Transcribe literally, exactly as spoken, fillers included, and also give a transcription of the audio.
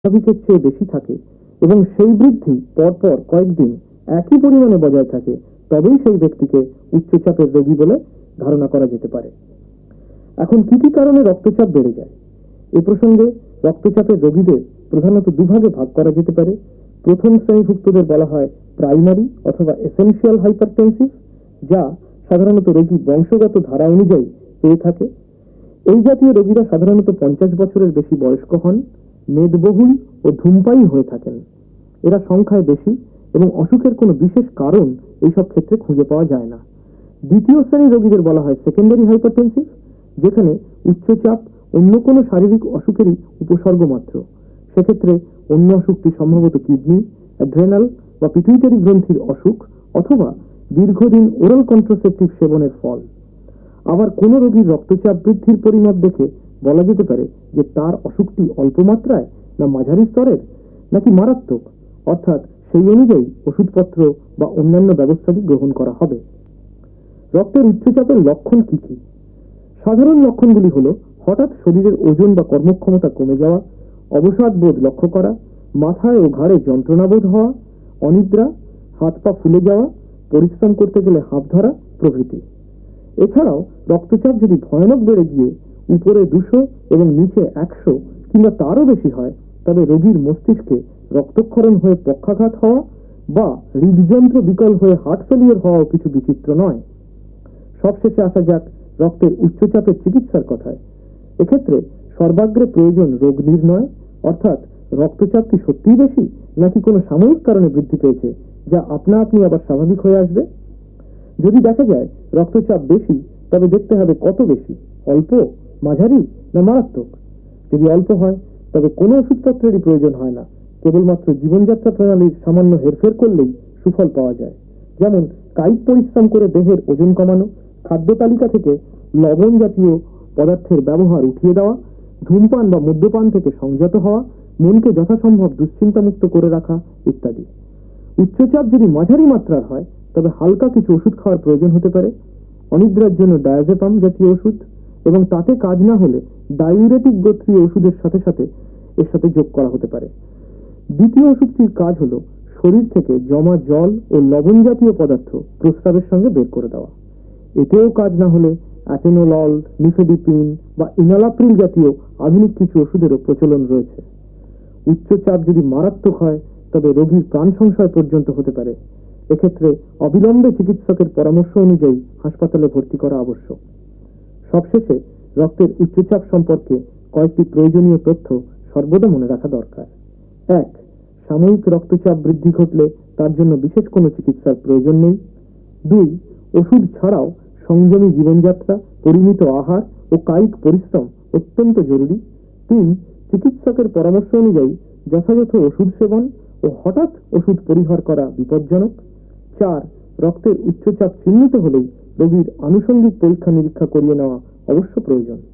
স্বাভাবিকের চেয়ে বেশি থাকে এবং সেই বৃদ্ধি পরপর কয়েকদিন একই পরিমাণে বজায় থাকে, তবেই সেই ব্যক্তিকে উচ্চচাপের রোগী বলে ধারণা করা যেতে পারে। এখন কি কি কারণে রক্তচাপ বেড়ে যায়? এ প্রসঙ্গে রক্তচাপের রোগীদের প্রধানত দুভাগে ভাগ করা যেতে পারে। প্রথম শ্রেণীভুক্তদের বলা হয় প্রাইমারি অথবা এসেনশিয়াল হাইপারটেনসিভ, যা সাধারণত রোগী বংশগত ধারা অনুযায়ী পেয়ে থাকে। এই জাতীয় রোগীরা সাধারণত পঞ্চাশ বছরের বেশি বয়স্ক হন, মেদবহুল ও ধূমপায়ী হয়ে থাকেন। এরা সংখ্যায় বেশি এবং অসুখের কোনো বিশেষ কারণ এইসব ক্ষেত্রে খুঁজে পাওয়া যায় না। দ্বিতীয় শ্রেণীর রোগীদের বলা হয় সেকেন্ডারি হাইপারটেনসিভ, যেখানে উচ্চচাপ অন্য কোনো শারীরিক অসুখেরই উপসর্গ মাত্র। সেক্ষেত্রে অন্য অসুখটি সম্ভবত কিডনি, অ্যাড্রেনাল বা পিটুইটারি গ্রন্থির অসুখ অথবা দীর্ঘদিন ওরাল কন্ট্রাসেপটিভ সেবনের ফল। আবার কোনো রোগীর রক্তচাপ বৃদ্ধির পরিমাপ দেখে বলা যেতে পারে যে তার অসুখটি অল্প মাত্রায় না মাঝারি স্তরের নাকি মারাত্মক, অর্থাৎ সেই অনুযায়ী ওষুধপত্র বা অন্যান্য ব্যবস্থাটি গ্রহণ করা হবে। রক্তের উচ্চচাপের লক্ষণ কি কি? সাধারণ লক্ষণগুলি হল হঠাৎ শরীরের ওজন বা কর্মক্ষমতা কমে যাওয়া, অবসাদ বোধ লক্ষ্য করা, মাথায় ও ঘাড়ে যন্ত্রণাবোধ হওয়া, অনিদ্রা, হাত পা ফুলে যাওয়া, পরিশ্রম করতে গেলে হাঁপ ধরা প্রভৃতি। এছাড়াও রক্তচাপ যদি ভয়ানক বেড়ে গিয়ে উপরে দুশো এবং নিচে একশো কিংবা তারও বেশি হয়, তবে রোগীর মস্তিষ্কে রক্তক্ষরণ হয়ে পক্ষাঘাত হওয়া বা হৃদযন্ত্র বিকল হয়ে হার্ট ফেলিয়ার হওয়াও কিছু বিচিত্র নয়। সবশেষে আসা যাক রক্তের উচ্চচাপের চিকিৎসার কথায়। এক্ষেত্রে সর্বাগ্রে প্রয়োজন রোগ নির্ণয়, অর্থাৎ রক্তচাপ কি সত্যিই বেশি নাকি কোনো সাময়িক কারণে বৃদ্ধি পেয়েছে যা আপনা আপনি আবার স্বাভাবিক হয়ে আসবে। যদি দেখা যায় রক্তচাপ বেশি, তবে দেখতে হবে কত বেশি, অল্প, মাঝারি না মারাত্মক। যদি অল্প হয় তবে কোনো ওষুধপত্রেরই প্রয়োজন হয় না, কেবলমাত্র জীবনযাত্রা প্রণালীর সামান্য হেরফের করলেই সুফল পাওয়া যায়। যেমন কায়িক পরিশ্রম করে দেহের ওজন কমানো, খাদ্য তালিকা থেকে লবণ জাতীয় পদার্থের ব্যবহার উঠিয়ে দেওয়া, ধূমপান বা মদ্যপান থেকে সংযত হওয়া, মনকে যথাসম্ভব দুশ্চিন্তামুক্ত করে রাখা ইত্যাদি। উচ্চচাপ যদি মাঝারি মাত্রার হয় তবে হালকা কিছু ওষুধ খাওয়ার প্রয়োজন হতে পারে। অনিদ্রার জন্য ডায়াজেপাম জাতীয় ওষুধ এবং তাতে কাজ না হলে ডায়ুরেটিক গোত্রীয় ওষুধের সাথে সাথে এর সাথে যোগ করা হতে পারে। দ্বিতীয় ওষুধটির কাজ হলো শরীর থেকে জমা জল ও লবণ জাতীয় পদার্থ প্রস্রাবের সঙ্গে বের করে দেওয়া। এতেও কাজ না হলে অ্যাটেনোলল, নিফেডিপিন বা ইনালাপ্রিল জাতীয় আধুনিক কিছু ওষুধেরও প্রচলন রয়েছে। উচ্চচাপ যদি মারাত্মক হয় তবে রোগীর প্রাণ সংশয় পর্যন্ত হতে পারে। এক্ষেত্রে অবিলম্বে চিকিৎসকের পরামর্শ অনুযায়ী হাসপাতালে ভর্তি করা আবশ্যক। সবশেষে রক্তের উচ্চচাপ সম্পর্কে কয়েকটি প্রয়োজনীয় তথ্য সর্বদা মনে রাখা দরকার। এক, সাময়িক রক্তচাপ বৃদ্ধি ঘটলে তার জন্য বিশেষ কোনো চিকিৎসার প্রয়োজন নেই। দুই, ওষুধ ছাড়াও সংযমী জীবনযাত্রা, পরিমিত আহার ও কায়িক পরিশ্রম অত্যন্ত জরুরি। তিন, চিকিৎসকের পরামর্শ অনুযায়ী যথাযথ ওষুধ সেবন ও হঠাৎ ওষুধ পরিহার করা বিপজ্জনক। চার, রক্তের উচ্চচাপ চিহ্নিত হলেই রোগীর আনুষঙ্গিক পরীক্ষা নিরীক্ষা করিয়ে নেওয়া অবশ্য প্রয়োজন।